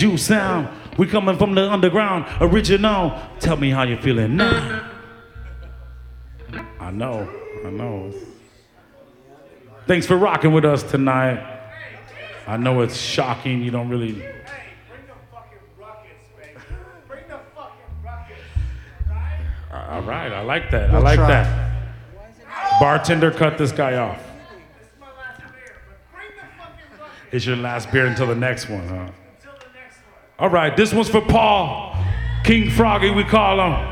juice sound. We coming from the underground, original. Tell me how you feeling now. I know. Thanks for rocking with us tonight. I know it's shocking, you don't really... Hey, bring the fucking ruckus, baby. Bring the fucking ruckus, right? All right, I like that. I like that. Bartender, cut this guy off. This is my last beer, but bring the fucking ruckus. It's your last beer until the next one, huh? Until the next one. All right, this one's for Paul. King Froggy, we call him.